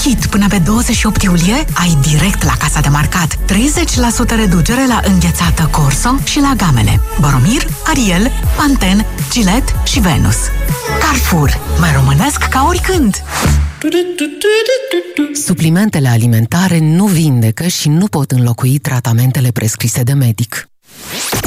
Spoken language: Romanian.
Hit până pe 28 iulie ai direct la casa de marcat 30% reducere la înghețată Corso și la gamele Boromir, Ariel, Pantene, Gillette și Venus. Carrefour. Mai românesc ca oricând! Suplimentele alimentare nu vindecă și nu pot înlocui tratamentele prescrise de medic.